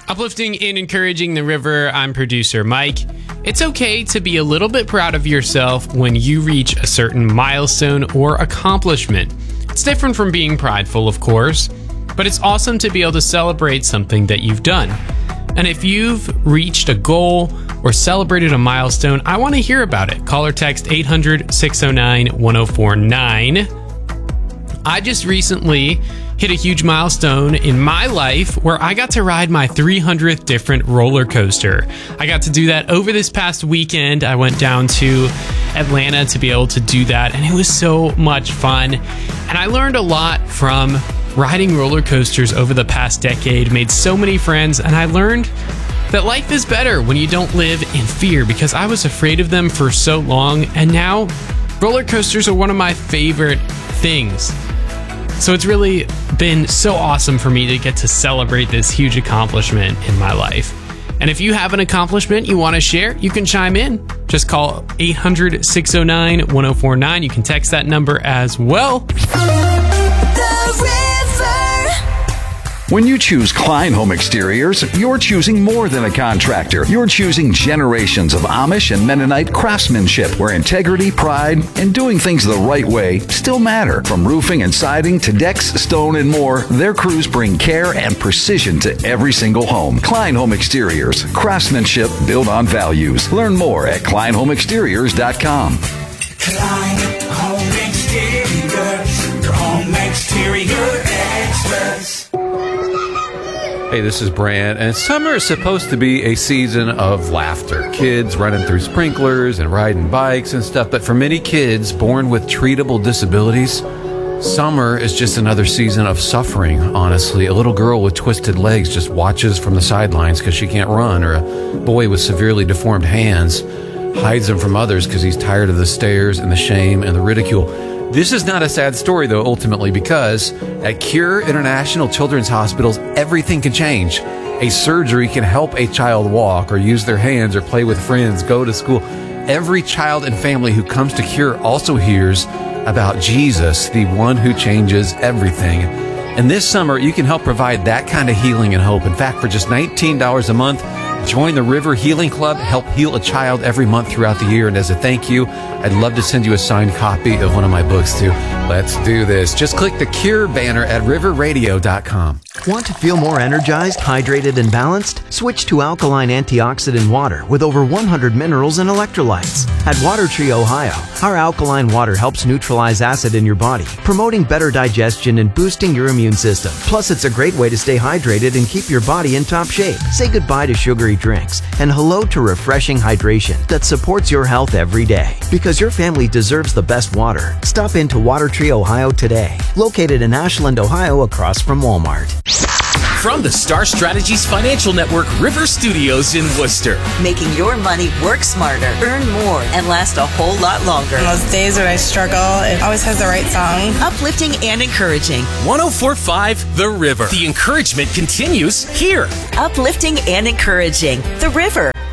Uplifting and encouraging the river, I'm producer Mike. It's okay to be a little bit proud of yourself when you reach a certain milestone or accomplishment. It's different from being prideful, of course, but it's awesome to be able to celebrate something that you've done. And if you've reached a goal or celebrated a milestone, I want to hear about it. Call or text 800-609-1049. I just recently hit a huge milestone in my life where I got to ride my 300th different roller coaster. I got to do that over this past weekend. I went down to Atlanta to be able to do that, and it was so much fun. And I learned a lot from riding roller coasters over the past decade, made so many friends, and I learned that life is better when you don't live in fear, because I was afraid of them for so long, and now roller coasters are one of my favorite things. So it's really been so awesome for me to get to celebrate this huge accomplishment in my life. And if you have an accomplishment you want to share, you can chime in. Just call 800-609-1049. You can text that number as well. When you choose Klein Home Exteriors, you're choosing more than a contractor. You're choosing generations of Amish and Mennonite craftsmanship where integrity, pride, and doing things the right way still matter. From roofing and siding to decks, stone, and more, their crews bring care and precision to every single home. Klein Home Exteriors, craftsmanship built on values. Learn more at KleinHomeExteriors.com. Klein Home Exteriors, your home exterior experts. Hey, this is Brant, and summer is supposed to be a season of laughter. Kids running through sprinklers and riding bikes and stuff, but for many kids born with treatable disabilities, summer is just another season of suffering, honestly. A little girl with twisted legs just watches from the sidelines because she can't run, or a boy with severely deformed hands hides them from others because he's tired of the stares and the shame and the ridicule. This is not a sad story, though, ultimately, because at Cure International Children's Hospitals, everything can change. A surgery can help a child walk or use their hands or play with friends, go to school. Every child and family who comes to Cure also hears about Jesus, the one who changes everything. And this summer, you can help provide that kind of healing and hope. In fact, for just $19 a month, join the River Healing Club, help heal a child every month throughout the year. And as a thank you, I'd love to send you a signed copy of one of my books too. Let's do this. Just click the Cure banner at riverradio.com. Want to feel more energized, hydrated, and balanced? Switch to alkaline antioxidant water with over 100 minerals and electrolytes. At Water Tree, Ohio, our alkaline water helps neutralize acid in your body, promoting better digestion and boosting your immune system. Plus, it's a great way to stay hydrated and keep your body in top shape. Say goodbye to sugary drinks and hello to refreshing hydration that supports your health every day. Because your family deserves the best water. Stop into Water Tree, Ohio today. Located in Ashland, Ohio, across from Walmart. From the Star Strategies Financial Network River Studios in Worcester. Making your money work smarter, earn more, and last a whole lot longer. On those days when I struggle, it always has the right song. Uplifting and encouraging. 104.5 The River. The encouragement continues here. Uplifting and encouraging. The River.